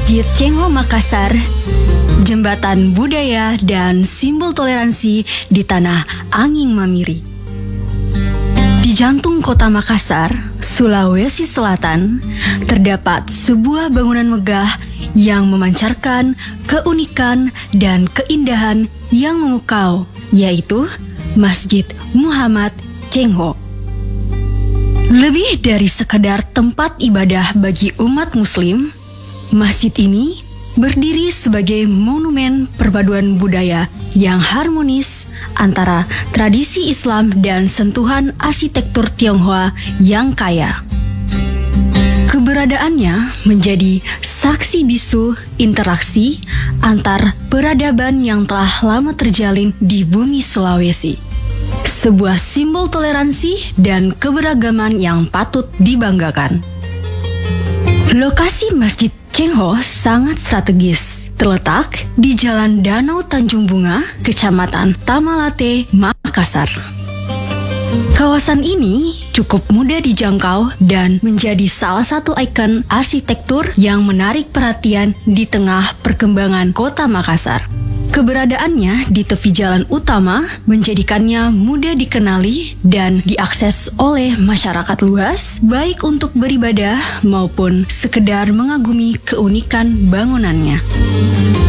Masjid Cengho Makassar, jembatan budaya dan simbol toleransi di tanah Anging Mamiri. Di jantung kota Makassar, Sulawesi Selatan, terdapat sebuah bangunan megah yang memancarkan keunikan dan keindahan yang memukau, yaitu Masjid Muhammad Cengho. Lebih dari sekedar tempat ibadah bagi umat muslim, masjid ini berdiri sebagai monumen perpaduan budaya yang harmonis antara tradisi Islam dan sentuhan arsitektur Tionghoa yang kaya. Keberadaannya menjadi saksi bisu interaksi antar peradaban yang telah lama terjalin di bumi Sulawesi. Sebuah simbol toleransi dan keberagaman yang patut dibanggakan. Lokasi Masjid Cengho sangat strategis, terletak di Jalan Danau Tanjung Bunga, Kecamatan Tamalate, Makassar. Kawasan ini cukup mudah dijangkau dan menjadi salah satu ikon arsitektur yang menarik perhatian di tengah perkembangan kota Makassar. Keberadaannya di tepi jalan utama menjadikannya mudah dikenali dan diakses oleh masyarakat luas, baik untuk beribadah maupun sekedar mengagumi keunikan bangunannya.